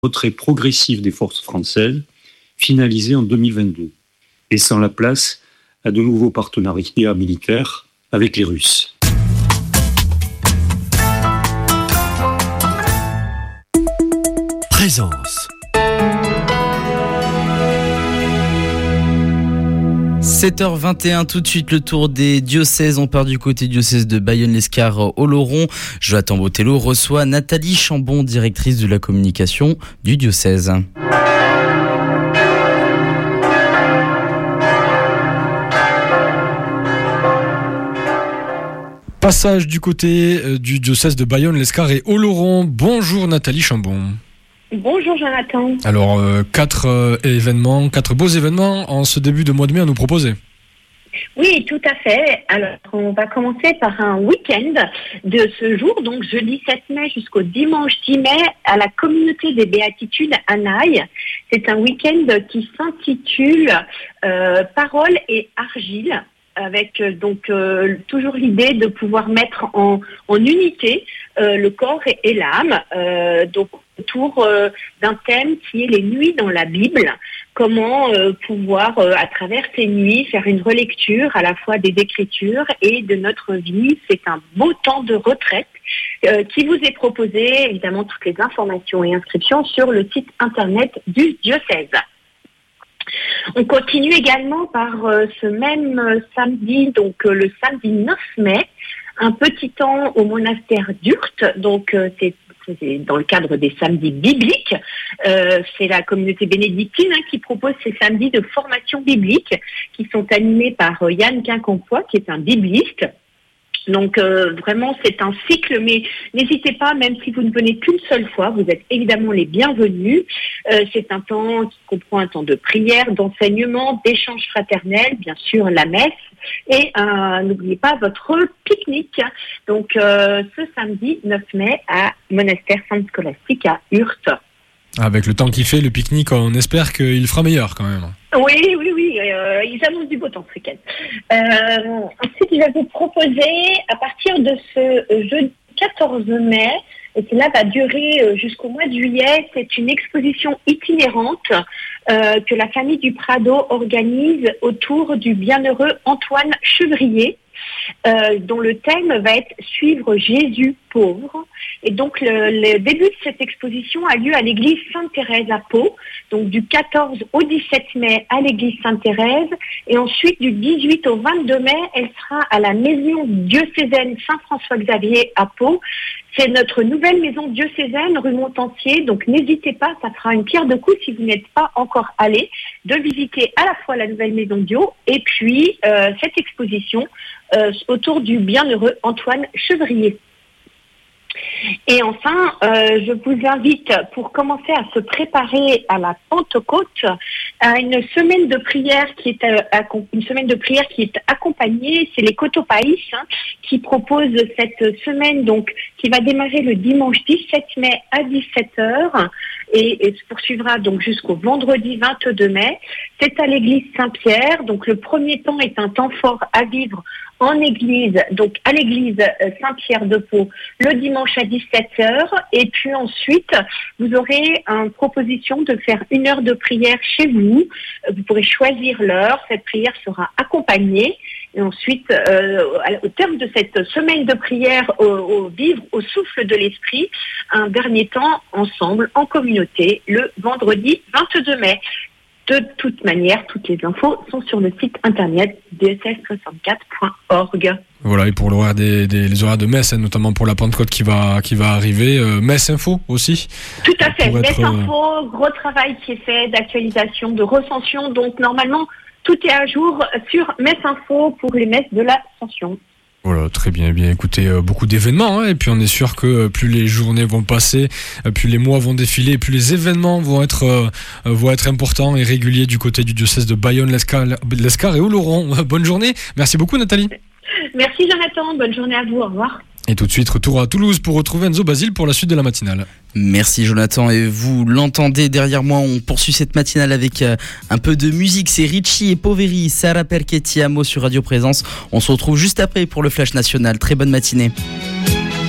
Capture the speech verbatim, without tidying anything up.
retrait progressif des forces françaises, finalisé en deux mille vingt-deux, laissant la place à de nouveaux partenariats militaires avec les Russes. Présence. sept heures vingt et un, tout de suite le tour des diocèses. On part du côté diocèse de Bayonne-l'Escar-Oloron. Jonathan Botello reçoit Nathalie Chambon, directrice de la communication du diocèse. Passage du côté du diocèse de Bayonne-l'Escar et Oloron. Bonjour Nathalie Chambon. Bonjour Jonathan. Alors, euh, quatre euh, événements, quatre beaux événements en ce début de mois de mai à nous proposer. Oui, tout à fait. Alors, on va commencer par un week-end de ce jour, donc jeudi sept mai jusqu'au dimanche dix mai, à la communauté des Béatitudes à Naï. C'est un week-end qui s'intitule euh, Parole et argile, avec euh, donc euh, toujours l'idée de pouvoir mettre en, en unité euh, le corps et, et l'âme, euh, donc autour euh, d'un thème qui est les nuits dans la Bible. Comment euh, pouvoir, euh, à travers ces nuits, faire une relecture à la fois des Écritures et de notre vie. C'est un beau temps de retraite euh, qui vous est proposé. Évidemment, toutes les informations et inscriptions sur le site internet du diocèse. On continue également par euh, ce même euh, samedi, donc euh, le samedi neuf mai, un petit temps au monastère d'Urt. Donc euh, c'est C'est dans le cadre des samedis bibliques. Euh, c'est la communauté bénédictine hein, qui propose ces samedis de formation biblique qui sont animés par euh, Yann Quincampoix, qui est un bibliste. Donc euh, vraiment c'est un cycle, mais n'hésitez pas, même si vous ne venez qu'une seule fois, vous êtes évidemment les bienvenus. Euh, c'est un temps qui comprend un temps de prière, d'enseignement, d'échange fraternel, bien sûr la messe, et euh, n'oubliez pas votre pique-nique. Donc euh, ce samedi neuf mai à Monastère Sainte Scolastique à Urt. Avec le temps qu'il fait, le pique-nique, on espère qu'il fera meilleur quand même. Oui, oui, oui, euh, ils annoncent du beau temps ce week-end. Euh, ensuite, je vais vous proposer, à partir de ce jeudi quatorze mai, et cela va durer jusqu'au mois de juillet, c'est une exposition itinérante euh, que la famille du Prado organise autour du bienheureux Antoine Chevrier, euh, dont le thème va être « Suivre Jésus pauvre ». Et donc, le, le début de cette exposition a lieu à l'église Sainte-Thérèse à Pau, donc du quatorze au dix-sept mai à l'église Sainte-Thérèse, et ensuite du dix-huit au vingt-deux mai, elle sera à la maison diocésaine Saint-François-Xavier à Pau. C'est notre nouvelle maison diocésaine rue Montansier, donc n'hésitez pas, ça fera une pierre de coups si vous n'êtes pas encore allé, de visiter à la fois la nouvelle maison Dio et puis euh, cette exposition euh, autour du bienheureux Antoine Chevrier. Et enfin, euh, je vous invite, pour commencer à se préparer à la Pentecôte, à une semaine de prière qui est euh, une semaine de prière qui est accompagnée. C'est les Cotopaïs hein, qui proposent cette semaine, donc qui va démarrer le dimanche dix-sept mai à dix-sept heures et, et se poursuivra donc jusqu'au vendredi vingt-deux mai. C'est à l'église Saint-Pierre. Donc le premier temps est un temps fort à vivre en église, donc à l'église Saint-Pierre de Pau, le dimanche à dix-sept heures. Et puis ensuite, vous aurez une proposition de faire une heure de prière chez vous. Vous pourrez choisir l'heure. Cette prière sera accompagnée. Et ensuite, euh, au terme de cette semaine de prière, au, au vivre au souffle de l'esprit, un dernier temps ensemble, en communauté, le vendredi vingt-deux mai. De toute manière, toutes les infos sont sur le site internet d s s soixante-quatre point org. Voilà, et pour l'horaire des, des les horaires de messe, notamment pour la Pentecôte qui va qui va arriver, euh, Messe Info aussi. Tout à fait, Messe être, Info, euh... gros travail qui est fait d'actualisation, de recension. Donc normalement, tout est à jour sur Messe Info pour les messes de l'Ascension. Voilà, très bien, bien. Écoutez, euh, beaucoup d'événements, hein, et puis on est sûr que euh, plus les journées vont passer, euh, plus les mois vont défiler, plus les événements vont être euh, vont être importants et réguliers du côté du diocèse de Bayonne-l'Escar, l'Escar et Oloron. Bonne journée. Merci beaucoup, Nathalie. Merci, Jonathan. Bonne journée à vous. Au revoir. Et tout de suite, retour à Toulouse pour retrouver Enzo Basile pour la suite de la matinale. Merci Jonathan, et vous l'entendez derrière moi, on poursuit cette matinale avec euh, un peu de musique. C'est Ricci et Poveri, Sara Perché ti amo sur Radio Présence. On se retrouve juste après pour le Flash National. Très bonne matinée.